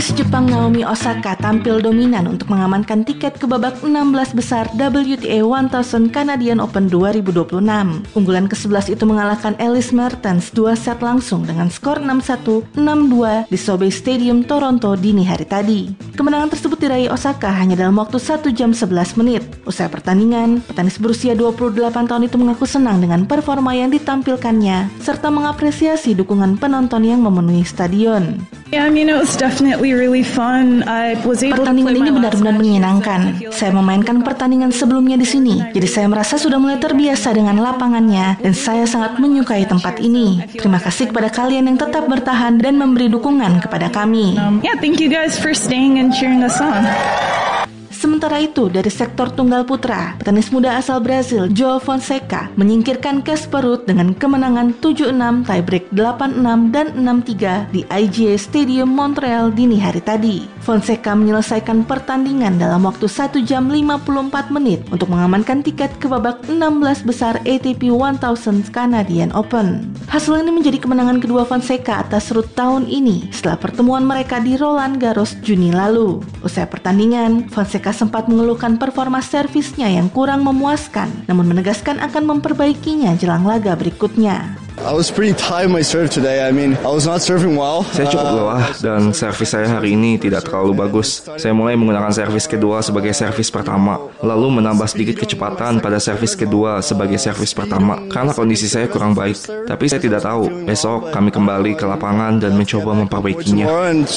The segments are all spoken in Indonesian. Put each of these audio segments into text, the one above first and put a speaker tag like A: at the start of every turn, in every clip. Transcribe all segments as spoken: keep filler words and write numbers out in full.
A: Petenis Jepang Naomi Osaka tampil dominan untuk mengamankan tiket ke babak enam belas besar W T A seribu Canadian Open dua ribu dua puluh enam. Unggulan ke sebelas itu mengalahkan Elise Mertens dua set langsung dengan skor enam satu, enam dua di SoBe Stadium Toronto dini hari tadi. Kemenangan tersebut diraih Osaka hanya dalam waktu satu jam sebelas menit. Usai pertandingan, petenis berusia dua puluh delapan tahun itu mengaku senang dengan performa yang ditampilkannya serta mengapresiasi dukungan penonton yang memenuhi stadion.
B: Yeah, I mean, it was definitely really fun. I was able
A: Pertandingan
B: to play
A: ini
B: my
A: benar-benar
B: last
A: menyenangkan.
B: match.
A: Saya memainkan pertandingan sebelumnya di sini, jadi saya merasa sudah mulai terbiasa dengan lapangannya dan saya sangat menyukai tempat ini. Terima kasih kepada kalian yang tetap bertahan dan memberi dukungan kepada kami.
B: Um, yeah, thank you guys for staying and cheering us on.
A: Sementara itu, dari sektor tunggal putra, petenis muda asal Brazil, João Fonseca, menyingkirkan Casper Ruud dengan kemenangan tujuh enam, tiebreak delapan enam dan enam tiga di I G A Stadium Montreal dini hari tadi. Fonseca menyelesaikan pertandingan dalam waktu satu jam lima puluh empat menit untuk mengamankan tiket ke babak enam belas besar A T P seribu Canadian Open. Hasil ini menjadi kemenangan kedua Fonseca atas Ruud tahun ini setelah pertemuan mereka di Roland Garros Juni lalu. Usai pertandingan, Fonseca sempat mengeluhkan performa servisnya yang kurang memuaskan, namun menegaskan akan memperbaikinya jelang laga berikutnya.
C: I was pretty tired my serve today. I mean, I was not serving well.
D: Saya cukup lelah dan servis saya hari ini tidak terlalu bagus. Saya mulai menggunakan servis kedua sebagai servis pertama, lalu menambah sedikit kecepatan pada servis kedua sebagai servis pertama karena kondisi saya kurang baik. Tapi saya tidak tahu. Besok kami kembali ke lapangan dan mencoba memperbaikinya.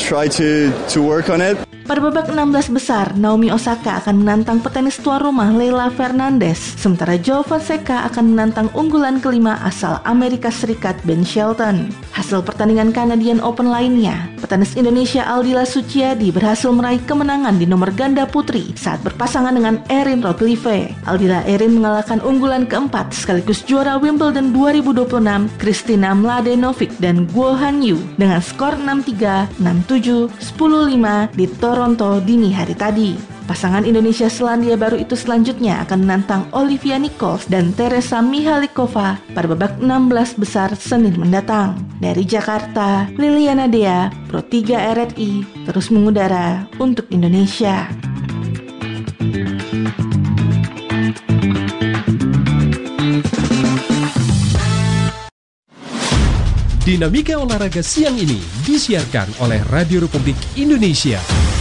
A: Pada babak enam belas besar, Naomi Osaka akan menantang petenis tuan rumah Leylah Fernandez, sementara João Fonseca akan menantang unggulan kelima asal Amerika Serikat Ben Shelton. Hasil pertandingan Canadian Open lainnya, petenis Indonesia Aldila Suciadi berhasil meraih kemenangan di nomor ganda putri saat berpasangan dengan Erin Roglive. Aldila Erin mengalahkan unggulan keempat sekaligus juara Wimbledon dua ribu dua puluh enam, Kristina Mladenovic dan Guo Hanyu dengan skor enam tiga, enam tujuh, sepuluh lima di Toronto dini hari tadi. Pasangan Indonesia Selandia Baru itu selanjutnya akan menantang Olivia Nichols dan Teresa Mihalikova pada babak enam belas besar Senin mendatang. Dari Jakarta, Liliana Dea, Pro tiga R R I, terus mengudara untuk Indonesia.
E: Dinamika olahraga siang ini disiarkan oleh Radio Republik Indonesia.